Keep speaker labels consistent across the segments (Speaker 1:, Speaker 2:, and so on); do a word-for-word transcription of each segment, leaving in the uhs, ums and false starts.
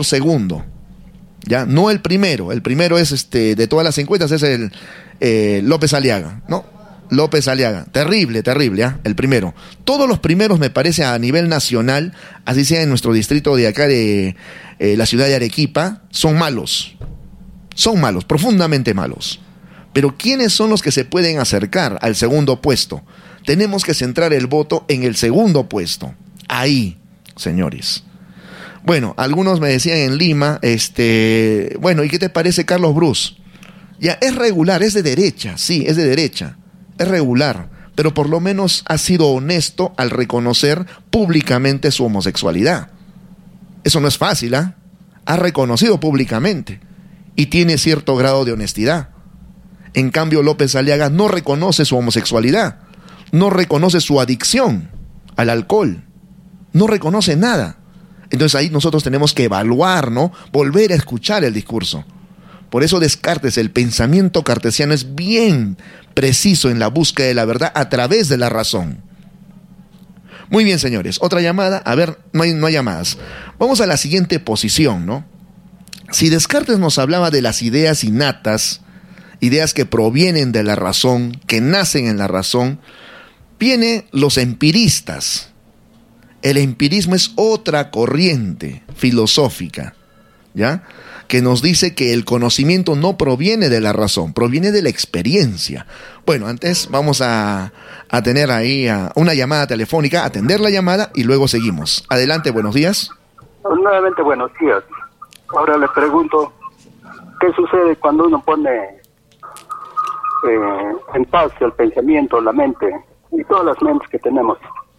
Speaker 1: por segundo, ya, no el primero. El primero es, este, de todas las encuestas, es el eh, López Aliaga, ¿no? López Aliaga, terrible, terrible, ¿eh? El primero. Todos los primeros, me parece, a nivel nacional, así sea en nuestro distrito de acá de eh, la ciudad de Arequipa, son malos. Son malos, profundamente malos. Pero ¿quiénes son los que se pueden acercar al segundo puesto? Tenemos que centrar el voto en el segundo puesto. Ahí, señores. Bueno, algunos me decían en Lima, este, bueno, ¿y qué te parece Carlos Bruce? Ya, es regular, es de derecha, sí, es de derecha. Es regular, pero por lo menos ha sido honesto al reconocer públicamente su homosexualidad. Eso no es fácil, ¿ah? ¿eh? Ha reconocido públicamente y tiene cierto grado de honestidad. En cambio, López Aliaga no reconoce su homosexualidad, no reconoce su adicción al alcohol, no reconoce nada. Entonces ahí nosotros tenemos que evaluar, ¿no? Volver a escuchar el discurso. Por eso Descartes, el pensamiento cartesiano es bien preciso en la búsqueda de la verdad a través de la razón. Muy bien, señores. Otra llamada. A ver, no hay, no hay llamadas. Vamos a la siguiente posición, ¿no? Si Descartes nos hablaba de las ideas innatas, ideas que provienen de la razón, que nacen en la razón, vienen los empiristas. El empirismo es otra corriente filosófica, ¿ya?, que nos dice que el conocimiento no proviene de la razón, proviene de la experiencia. Bueno, antes vamos a, a tener ahí a una llamada telefónica, atender la llamada y luego seguimos. Adelante, buenos días.
Speaker 2: Nuevamente, buenos días. Ahora le pregunto, ¿qué sucede cuando uno pone eh, en paz el pensamiento, la mente y todas las mentes que tenemos?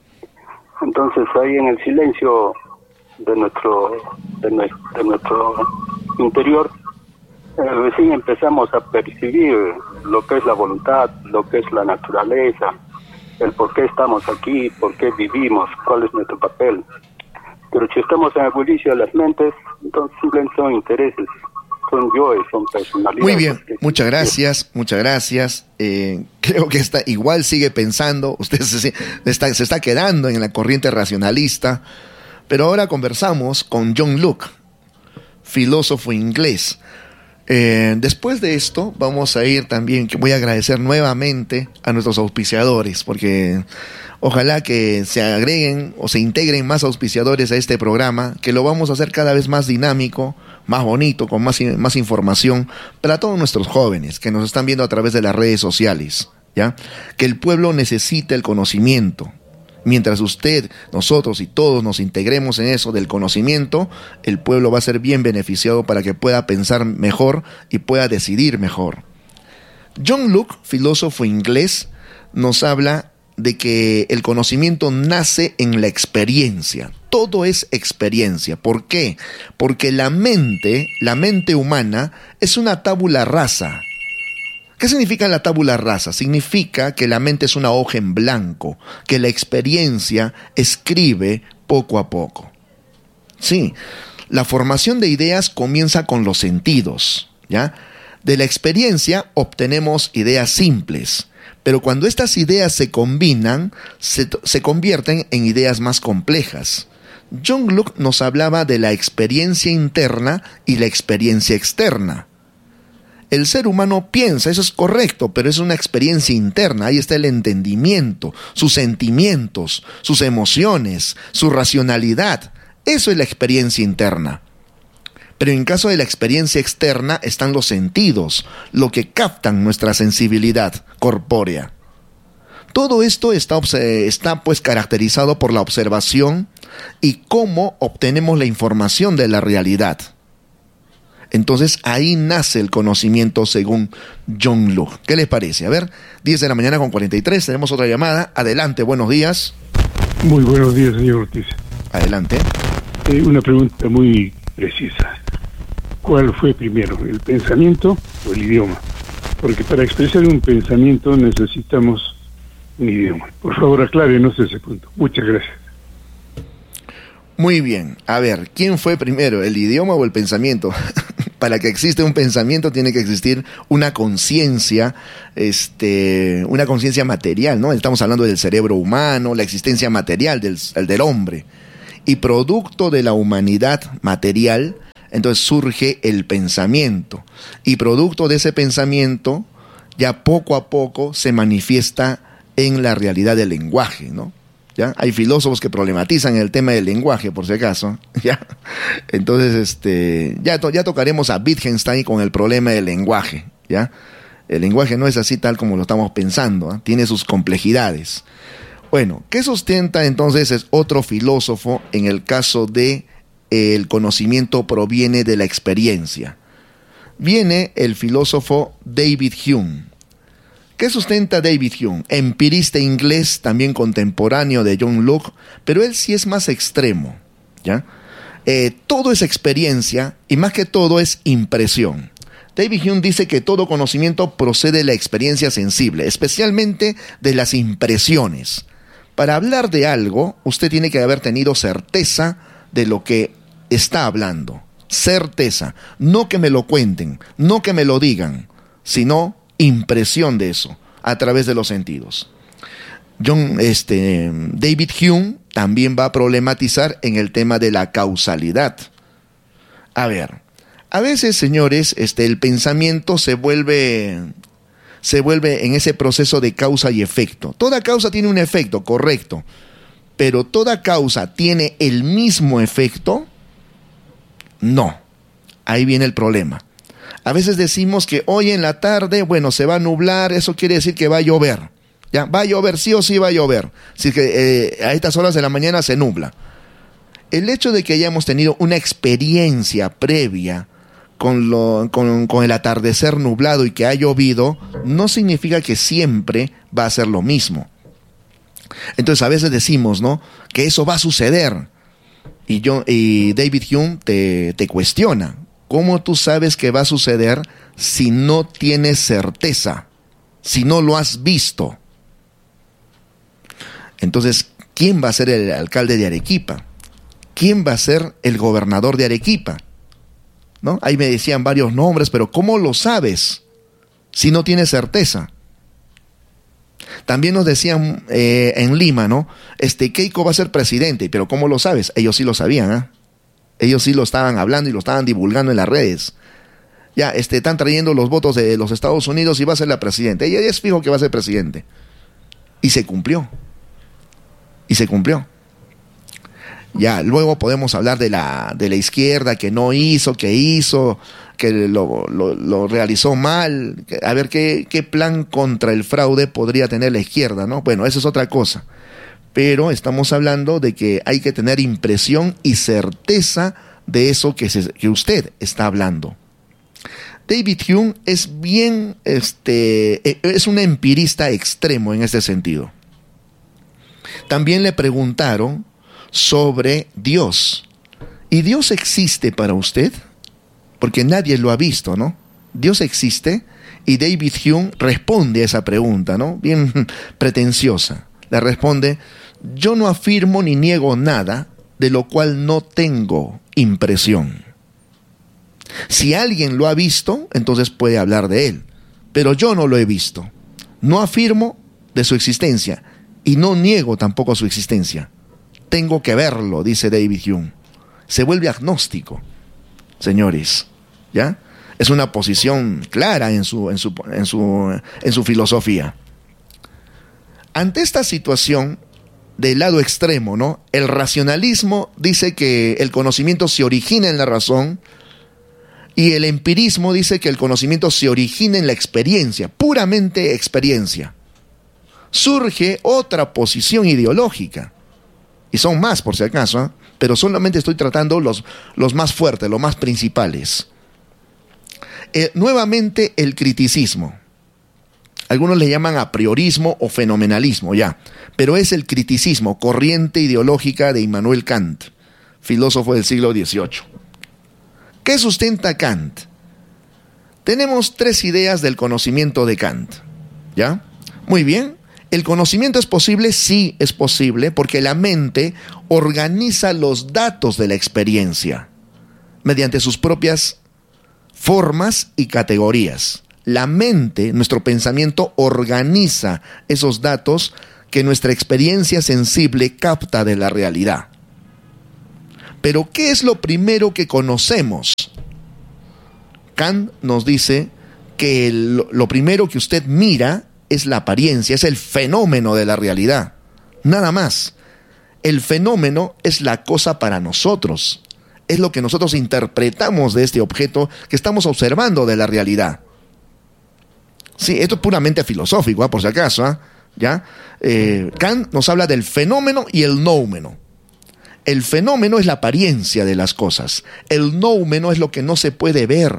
Speaker 2: Entonces ahí en el silencio de nuestro de nuestro, de nuestro interior, eh, recién empezamos a percibir lo que es la voluntad, lo que es la naturaleza, el por qué estamos aquí, por qué vivimos, cuál es nuestro papel. Pero si estamos en el bullicio de las mentes, entonces simplemente son intereses, son yoes, son personalidades.
Speaker 1: Muy bien, muchas gracias, muchas gracias. Eh, creo que está, igual sigue pensando, usted se está, se está quedando en la corriente racionalista, pero ahora conversamos con John Locke, filósofo inglés. Eh, después de esto vamos a ir también, que voy a agradecer nuevamente a nuestros auspiciadores, porque ojalá que se agreguen o se integren más auspiciadores a este programa, que lo vamos a hacer cada vez más dinámico, más bonito, con más, más información para todos nuestros jóvenes que nos están viendo a través de las redes sociales, ¿ya? Que el pueblo necesita el conocimiento. Mientras usted, nosotros y todos nos integremos en eso del conocimiento, el pueblo va a ser bien beneficiado para que pueda pensar mejor y pueda decidir mejor. John Locke, filósofo inglés, nos habla de que el conocimiento nace en la experiencia. Todo es experiencia. ¿Por qué? Porque la mente, la mente humana, es una tabula rasa. ¿Qué significa la tabula rasa? Significa que la mente es una hoja en blanco, que la experiencia escribe poco a poco. Sí, la formación de ideas comienza con los sentidos, ¿ya? De la experiencia obtenemos ideas simples, pero cuando estas ideas se combinan, se, se convierten en ideas más complejas. John Locke nos hablaba de la experiencia interna y la experiencia externa. El ser humano piensa, eso es correcto, pero es una experiencia interna. Ahí está el entendimiento, sus sentimientos, sus emociones, su racionalidad. Eso es la experiencia interna. Pero en caso de la experiencia externa están los sentidos, lo que captan nuestra sensibilidad corpórea. Todo esto está, está pues caracterizado por la observación y cómo obtenemos la información de la realidad. Entonces ahí nace el conocimiento según John Locke. ¿Qué les parece? A ver, diez de la mañana con cuarenta y tres, tenemos otra llamada. Adelante, buenos días.
Speaker 3: Muy buenos días, señor Ortiz.
Speaker 1: Adelante.
Speaker 3: Eh, una pregunta muy precisa. ¿Cuál fue primero, el pensamiento o el idioma? Porque para expresar un pensamiento necesitamos un idioma. Por favor, aclárenos ese punto. Muchas gracias.
Speaker 1: Muy bien. A ver, ¿quién fue primero, el idioma o el pensamiento? Para que exista un pensamiento tiene que existir una conciencia, este, una conciencia material, ¿no? Estamos hablando del cerebro humano, la existencia material del, del hombre. Y producto de la humanidad material Entonces surge el pensamiento. Y producto de ese pensamiento, ya poco a poco se manifiesta en la realidad del lenguaje, ¿no? ¿Ya? Hay filósofos que problematizan el tema del lenguaje, por si acaso, ¿ya? Entonces, este, ya, to- ya tocaremos a Wittgenstein con el problema del lenguaje, ¿ya? El lenguaje no es así tal como lo estamos pensando, ¿eh? Tiene sus complejidades. Bueno, ¿qué sustenta entonces es otro filósofo en el caso de eh, el conocimiento proviene de la experiencia? Viene el filósofo David Hume. ¿Qué sustenta David Hume? Empirista inglés, también contemporáneo de John Locke, pero él sí es más extremo, ¿ya? Eh, todo es experiencia y más que todo es impresión. David Hume dice que todo conocimiento procede de la experiencia sensible, especialmente de las impresiones. Para hablar de algo, usted tiene que haber tenido certeza de lo que está hablando. Certeza, no que me lo cuenten, no que me lo digan, sino impresión de eso, a través de los sentidos. John, este, David Hume también va a problematizar en el tema de la causalidad. A ver, a veces, señores, este, el pensamiento se vuelve, se vuelve en ese proceso de causa y efecto. Toda causa tiene un efecto, correcto, pero ¿toda causa tiene el mismo efecto? No, ahí viene el problema. A veces decimos que hoy en la tarde, bueno, se va a nublar, eso quiere decir que va a llover. Ya, va a llover, sí o sí va a llover. Así que eh, a estas horas de la mañana se nubla. El hecho de que hayamos tenido una experiencia previa con, lo, con, con el atardecer nublado y que ha llovido, no significa que siempre va a ser lo mismo. Entonces a veces decimos, ¿no?, que eso va a suceder. Y, yo, y David Hume te, te cuestiona. ¿Cómo tú sabes que va a suceder si no tienes certeza? Si no lo has visto. Entonces, ¿quién va a ser el alcalde de Arequipa? ¿Quién va a ser el gobernador de Arequipa? ¿No? Ahí me decían varios nombres, pero ¿cómo lo sabes si no tienes certeza? También nos decían eh, en Lima, ¿no? Este Keiko va a ser presidente, pero ¿cómo lo sabes? Ellos sí lo sabían, ¿ah? ¿eh? Ellos sí lo estaban hablando y lo estaban divulgando en las redes. Ya, este, están trayendo los votos de los Estados Unidos y va a ser la presidenta. Ella es fijo que va a ser presidente. Y se cumplió. Y se cumplió. Ya, luego podemos hablar de la, de la izquierda que no hizo, que hizo, que lo, lo, lo realizó mal. A ver qué, qué plan contra el fraude podría tener la izquierda, ¿no? Bueno, eso es otra cosa. Pero estamos hablando de que hay que tener impresión y certeza de eso que, se, que usted está hablando. David Hume es bien, este, es un empirista extremo en ese sentido. También le preguntaron sobre Dios. ¿Y Dios existe para usted? Porque nadie lo ha visto, ¿no? ¿Dios existe? Y David Hume responde a esa pregunta, ¿no? Bien pretenciosa. Le responde: yo no afirmo ni niego nada de lo cual no tengo impresión. Si alguien lo ha visto, entonces puede hablar de él. Pero yo no lo he visto. No afirmo de su existencia y no niego tampoco su existencia. Tengo que verlo, dice David Hume. Se vuelve agnóstico, señores, ¿ya? Es una posición clara en su, en su, en su, en su filosofía. Ante esta situación del lado extremo, ¿no?, el racionalismo dice que el conocimiento se origina en la razón y el empirismo dice que el conocimiento se origina en la experiencia, puramente experiencia. Surge otra posición ideológica, y son más por si acaso, ¿eh? Pero solamente estoy tratando los, los más fuertes, los más principales. Eh, nuevamente el criticismo. Algunos le llaman apriorismo o fenomenalismo, ya. Pero es el criticismo, corriente ideológica de Immanuel Kant, filósofo del siglo dieciocho. ¿Qué sustenta Kant? Tenemos tres ideas del conocimiento de Kant, ¿ya? Muy bien. ¿El conocimiento es posible? Sí, es posible, porque la mente organiza los datos de la experiencia mediante sus propias formas y categorías. La mente, nuestro pensamiento, organiza esos datos que nuestra experiencia sensible capta de la realidad. Pero ¿qué es lo primero que conocemos? Kant nos dice que lo, lo primero que usted mira es la apariencia, es el fenómeno de la realidad. Nada más. El fenómeno es la cosa para nosotros. Es lo que nosotros interpretamos de este objeto que estamos observando de la realidad. Sí, esto es puramente filosófico, ¿eh? Por si acaso, ¿eh? ¿Ya? Eh, Kant nos habla del fenómeno y el noumeno. El fenómeno es la apariencia de las cosas. El noumeno es lo que no se puede ver.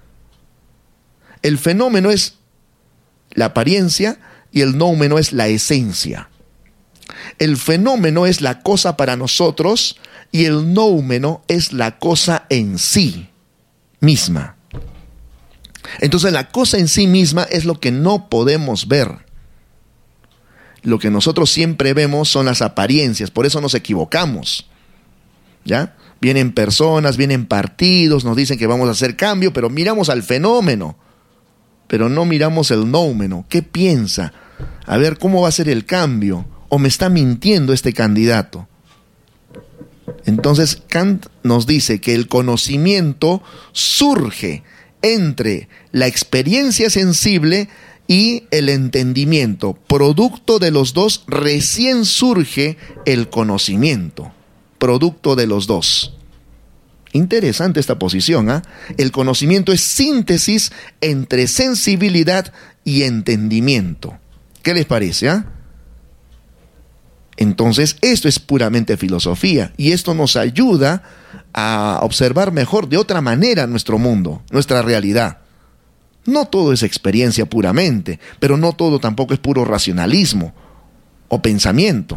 Speaker 1: El fenómeno es la apariencia y el noumeno es la esencia. El fenómeno es la cosa para nosotros y el noumeno es la cosa en sí misma. Entonces la cosa en sí misma es lo que no podemos ver. Lo que nosotros siempre vemos son las apariencias, por eso nos equivocamos. ¿Ya? Vienen personas, vienen partidos, nos dicen que vamos a hacer cambio, pero miramos al fenómeno, pero no miramos el noumeno. ¿Qué piensa? A ver, ¿cómo va a ser el cambio? ¿O me está mintiendo este candidato? Entonces Kant nos dice que el conocimiento surge entre la experiencia sensible y el entendimiento. Producto de los dos, recién surge el conocimiento. Producto de los dos. Interesante esta posición, ¿eh? El conocimiento es síntesis entre sensibilidad y entendimiento. ¿Qué les parece, ah? ¿eh? Entonces, esto es puramente filosofía y esto nos ayuda a observar mejor de otra manera nuestro mundo, nuestra realidad. No todo es experiencia puramente, pero no todo tampoco es puro racionalismo o pensamiento.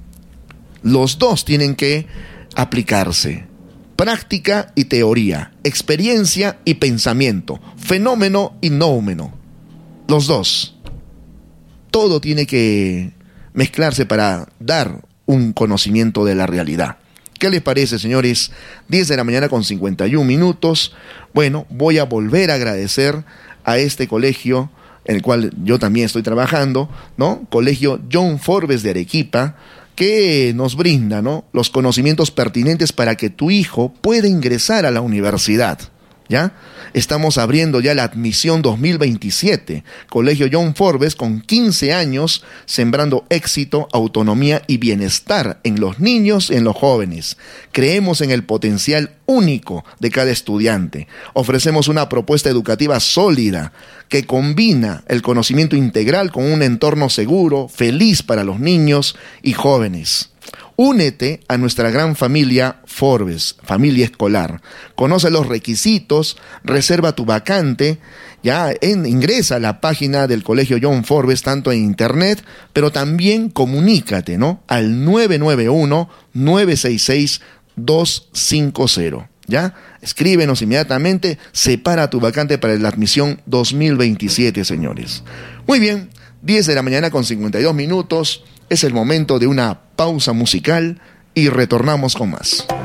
Speaker 1: Los dos tienen que aplicarse. Práctica y teoría, experiencia y pensamiento, fenómeno y noumeno. Los dos. Todo tiene que mezclarse para dar un conocimiento de la realidad. ¿Qué les parece, señores? diez de la mañana con cincuenta y un minutos. Bueno, voy a volver a agradecer a este colegio en el cual yo también estoy trabajando, ¿no? Colegio John Forbes de Arequipa, que nos brinda, ¿no?, los conocimientos pertinentes para que tu hijo pueda ingresar a la universidad. ¿Ya? Estamos abriendo ya la admisión dos mil veintisiete. Colegio John Forbes con quince años, sembrando éxito, autonomía y bienestar en los niños y en los jóvenes. Creemos en el potencial único de cada estudiante. Ofrecemos una propuesta educativa sólida que combina el conocimiento integral con un entorno seguro, feliz para los niños y jóvenes. Únete a nuestra gran familia Forbes, familia escolar. Conoce los requisitos, reserva tu vacante, ya en, ingresa a la página del Colegio John Forbes, tanto en internet, pero también comunícate, ¿no?, al nueve nueve uno, nueve seis seis, dos cinco cero. ¿Ya? Escríbenos inmediatamente, separa tu vacante para la admisión dos mil veintisiete, señores. Muy bien, diez de la mañana con cincuenta y dos minutos. Es el momento de una pausa musical y retornamos con más.